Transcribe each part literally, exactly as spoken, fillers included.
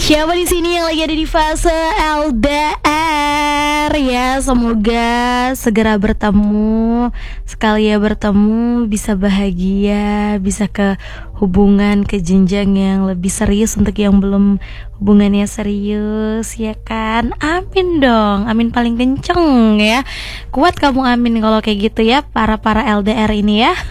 Siapa di sini yang lagi ada di fase L D R ya? Semoga segera bertemu, sekali ya bertemu bisa bahagia, bisa ke hubungan, ke jenjang yang lebih serius untuk yang belum hubungannya serius, ya kan? Amin dong, amin paling kenceng ya. Kuat kamu amin kalau kayak gitu ya, para-para L D R ini ya.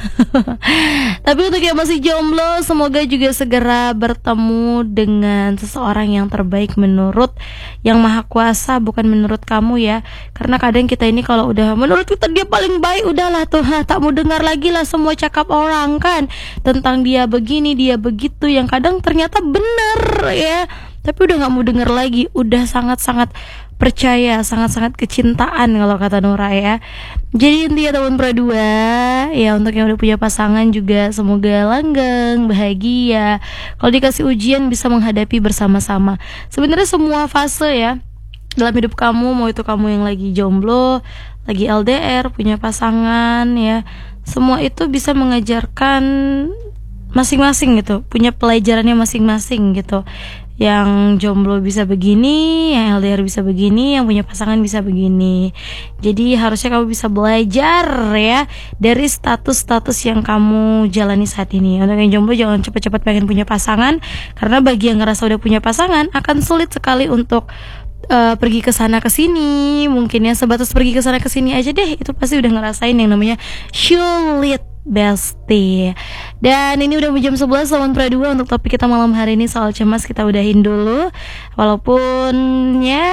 Tapi untuk yang masih jomblo, semoga juga segera bertemu dengan seseorang yang terbaik menurut Yang Maha Kuasa, bukan menurut kamu ya. Karena kadang kita ini kalau udah menurut kita dia paling baik, udahlah tuh, ha, tak mau dengar lagi lah semua cakap orang kan tentang dia begini, dia begitu, yang kadang ternyata bener ya. Tapi udah gak mau denger lagi, udah sangat-sangat percaya, sangat-sangat kecintaan kalau kata Nora ya. Jadi intinya teman Pradua ya, untuk yang udah punya pasangan juga semoga langgeng, bahagia. Kalau dikasih ujian bisa menghadapi bersama-sama. Sebenarnya semua fase ya dalam hidup kamu, mau itu kamu yang lagi jomblo, lagi L D R, punya pasangan ya, semua itu bisa mengajarkan masing-masing gitu, punya pelajarannya masing-masing gitu. Yang jomblo bisa begini, yang L D R bisa begini, yang punya pasangan bisa begini. Jadi harusnya kamu bisa belajar ya dari status-status yang kamu jalani saat ini. Untuk yang jomblo jangan cepat-cepat pengen punya pasangan, karena bagi yang ngerasa udah punya pasangan akan sulit sekali untuk Uh, pergi ke sana ke sini. Mungkin ya sebatas pergi ke sana ke sini aja deh, itu pasti udah ngerasain yang namanya sulit bestie. Dan ini udah jam sebelas lawan Pradua. Untuk topik kita malam hari ini soal cemas kita udahin dulu. Walaupun ya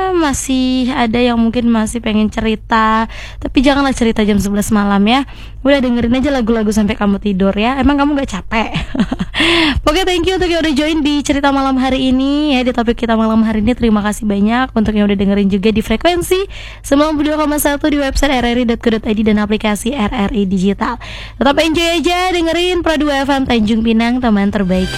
masih ada yang mungkin masih pengen cerita, tapi janganlah cerita jam sebelas malam ya. Udah dengerin aja lagu-lagu sampai kamu tidur ya. Emang kamu gak capek? Oke, thank you untuk yang udah join di cerita malam hari ini ya, di topik kita malam hari ini. Terima kasih banyak untuk yang udah dengerin juga di frekuensi sembilan puluh dua koma satu di website r r i dot co dot i d dan aplikasi R R I Digital. Tetap enjoy aja dengerin Pradua F M Tanjung Pinang, teman terbaik